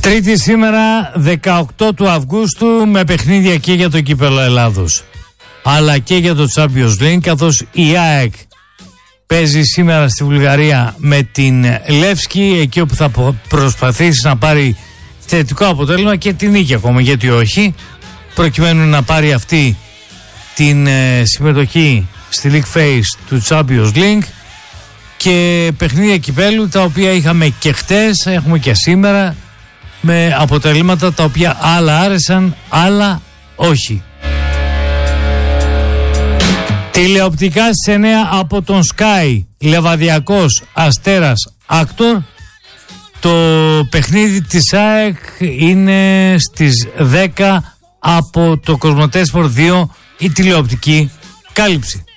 Τρίτη σήμερα 18 του Αυγούστου με παιχνίδια και για το Κύπελλο Ελλάδος αλλά και για το Champions League, καθώς η ΑΕΚ παίζει σήμερα στη Βουλγαρία με την Λεύσκη, εκεί όπου θα προσπαθήσει να πάρει θετικό αποτέλεσμα και την νίκη ακόμα, γιατί όχι, προκειμένου να πάρει αυτή την συμμετοχή στη League Phase του Champions League. Και παιχνίδια κυπέλου τα οποία είχαμε και χτες, έχουμε και σήμερα, με αποτελέσματα τα οποία άλλα άρεσαν, άλλα όχι. Τηλεοπτικά στις 9 από τον Sky, Λεβαδιακός Αστέρας Άκτορ. Το παιχνίδι της ΑΕΚ είναι στις 10 από το Κοσμοτέ Σπορτ 2, η τηλεοπτική κάλυψη.